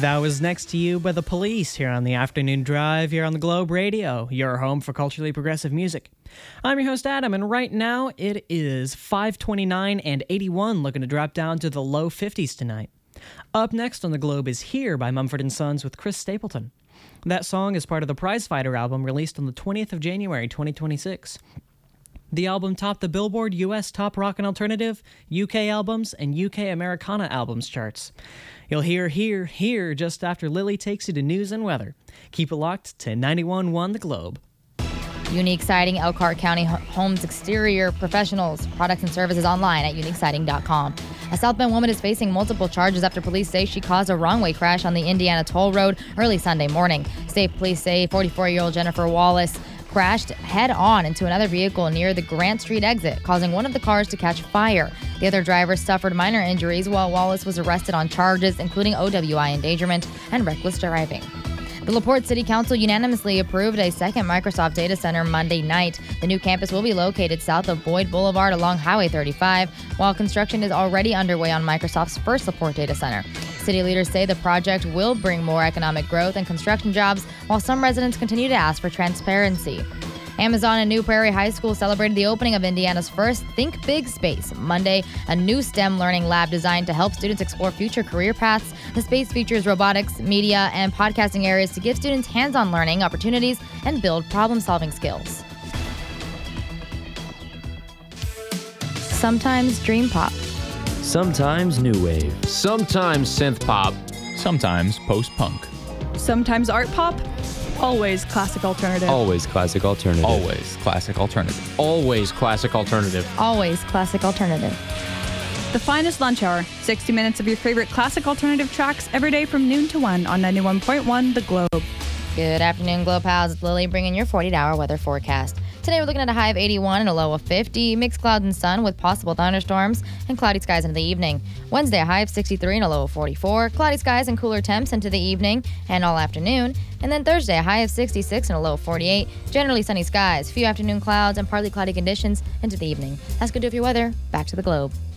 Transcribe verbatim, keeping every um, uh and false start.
That was Next to You by The Police here on the Afternoon Drive here on the Globe Radio, your home for culturally progressive music. I'm your host Adam, and right now it is five twenty-nine and eighty-one, looking to drop down to the low fifties tonight. Up next on the Globe is Here by Mumford and Sons with Chris Stapleton. That song is part of the Prizefighter album released on the twentieth of January twenty twenty-six. The album topped the Billboard U S Top Rock and Alternative, U K Albums, and U K Americana Albums charts. You'll hear Here, Here just after Lily takes you to news and weather. Keep it locked to ninety-one point one The Globe. Unique Siding, Elkhart County Homes Exterior Professionals. Products and services online at unique siding dot com. A South Bend woman is facing multiple charges after police say she caused a wrong-way crash on the Indiana Toll Road early Sunday morning. State police say forty-four-year-old Jennifer Wallace crashed head-on into another vehicle near the Grant Street exit, causing one of the cars to catch fire. The other driver suffered minor injuries while Wallace was arrested on charges including O W I endangerment and reckless driving. The LaPorte City Council unanimously approved a second Microsoft data center Monday night. The new campus will be located south of Boyd Boulevard along Highway thirty-five, while construction is already underway on Microsoft's first LaPorte data center. City leaders say the project will bring more economic growth and construction jobs, while some residents continue to ask for transparency. Amazon and New Prairie High School celebrated the opening of Indiana's first Think Big Space Monday, a new STEM learning lab designed to help students explore future career paths. The space features robotics, media, and podcasting areas to give students hands-on learning opportunities and build problem-solving skills. Sometimes dream pop. Sometimes new wave. Sometimes synth pop. Sometimes post-punk. Sometimes art pop. Always classic alternative. Always classic alternative. Always classic alternative. Always classic alternative. Always classic alternative. The finest lunch hour. sixty minutes of your favorite classic alternative tracks every day from noon to one on ninety-one point one The Globe. Good afternoon, Globe Pals. It's Lily bringing your forty-eight hour weather forecast. Today we're looking at a high of eighty-one and a low of fifty. Mixed clouds and sun with possible thunderstorms and cloudy skies into the evening. Wednesday, a high of sixty-three and a low of forty-four. Cloudy skies and cooler temps into the evening and all afternoon. And then Thursday, a high of sixty-six and a low of forty-eight. Generally sunny skies, few afternoon clouds and partly cloudy conditions into the evening. That's going to do it for your weather. Back to the Globe.